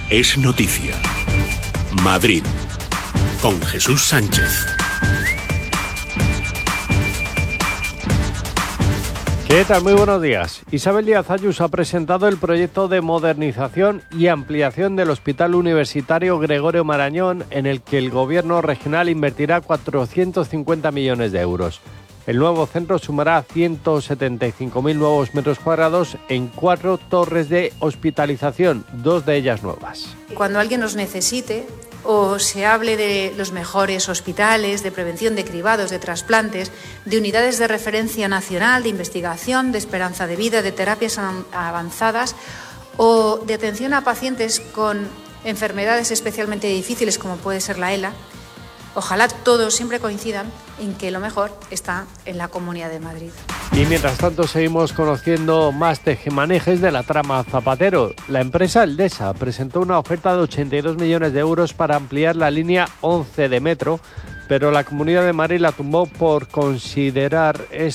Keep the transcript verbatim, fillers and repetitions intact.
es noticia. Madrid, con Jesús Sánchez. ¿Qué tal? Muy buenos días. Isabel Díaz Ayuso ha presentado el proyecto de modernización y ampliación del Hospital Universitario Gregorio Marañón, en el que el Gobierno regional invertirá cuatrocientos cincuenta millones de euros. El nuevo centro sumará ciento setenta y cinco mil nuevos metros cuadrados en cuatro torres de hospitalización, dos de ellas nuevas. Cuando alguien nos necesite o se hable de los mejores hospitales, de prevención de cribados, de trasplantes, de unidades de referencia nacional, de investigación, de esperanza de vida, de terapias avanzadas o de atención a pacientes con enfermedades especialmente difíciles como puede ser la ELA, ojalá todos siempre coincidan en que lo mejor está en la Comunidad de Madrid. Y mientras tanto seguimos conociendo más tejemanejes de la trama Zapatero. La empresa Eldesa presentó una oferta de ochenta y dos millones de euros para ampliar la línea once de metro, pero la Comunidad de Madrid la tumbó por considerar